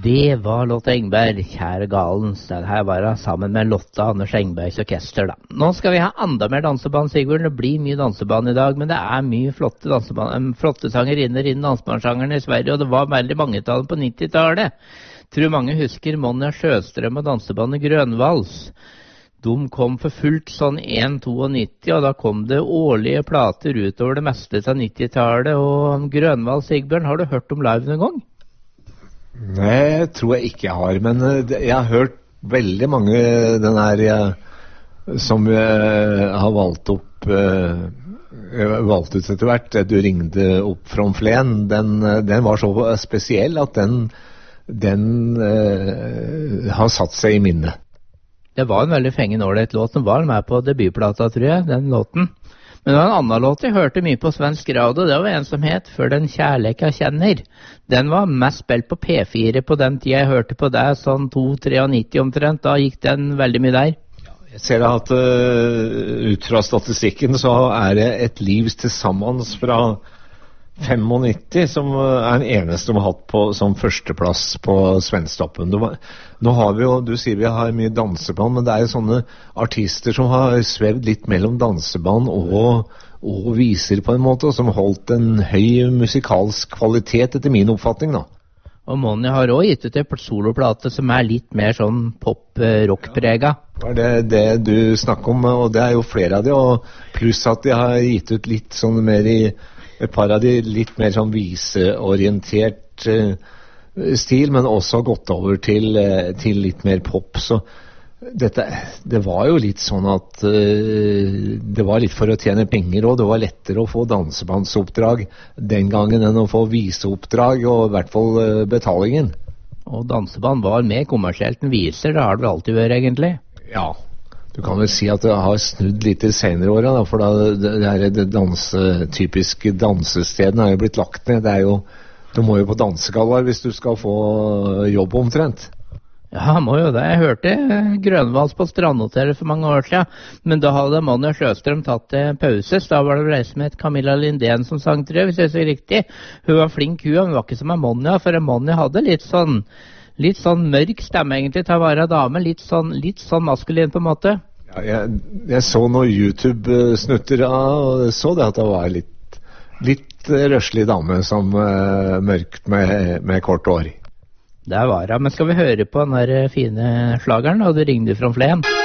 Det var Lotte Engberg, kjære galens. Den her var hun sammen med Lotte Anders Engbergs orkester, da. Nå skal vi ha enda mer danseband, Sigurd. Det blir mye danseband i dag, men det er mye flotte danseband, flotte sangerinner innen dansebandssjangeren i Sverige, og det var veldig mange av dem på 90-tallet. Tror mange husker Monja Sjøstrøm og dansebandet Grønvals. De kom for fullt sånn 1,92, og da kom det årlige plater utover det meste av 90-tallet, og Grønvals, Sigbjørn, har du hørt om live noen gang? Nei, tror jeg ikke jeg har, men jeg har hørt veldig mange den her som har valgt ut etter hvert. Du ringte opp fra Flen, den var så spesiell at den har satt seg i minnet. Det var en veldig fengende ålreit låt. Den var med på debutplata, tror jeg, den låten. Men det var en annen låt jeg hørte mye på svensk radio. Det var en som het «For den kjærleik jeg kjenner». Den var mest spilt på P4 på den tida jeg hørte på det, sånn 2,93 omtrent. Da gikk den veldig mye der. Jeg ser at ut fra statistikken så er det et liv til sammen fra 95 som er den eneste de har hatt som førsteplass på Svensktoppen. Nå har vi jo, du sier vi har mye danseband, men det er jo sånne artister som har svevd litt mellom danseband og viser på en måte, og som holdt en høy musikalsk kvalitet etter min oppfatning da. Og Monja har også gitt ut en soloplate som er litt mer sånn pop-rock-prega. Ja, det er det du snakker om, og det er jo flere av de, og pluss at de har gitt ut litt sånn mer i et par av de litt mer sånn viseorientert stil, men også gått over til litt mer pop. Så det var jo litt sånn at det var litt for å tjene penger, og det var lettere å få dansebandsoppdrag den gangen enn å få viseoppdrag, og i hvert fall betalingen. Og danseband var mer kommersielt enn viser, det har det alltid vært egentlig. Ja. Du kan vel si at det har snudd litt i senere åra, for det typiske dansestedene er jo blitt lagt ned. Du må jo på dansegallaer hvis du skal få jobb omtrent. Ja, må jo det. Jeg hørte Grønvals på Strandhotellet for mange år siden, men da hadde Monja Sjøstrøm tatt pauses. Da var det vel ei som het Camilla Lindén som sang, tror jeg, hvis jeg så riktig. Hun var flink, hun, men var ikke som Monja, for Monja hadde litt sånn mørk stemme egentlig til å være dame, litt sånn maskulin på en måte. Ja, jeg så noen YouTube-snutter og så det at det var litt røslig dame som mørkt med kort hår. Det var det, men skal vi høre på den der fine slageren, og du ringte fra Flen?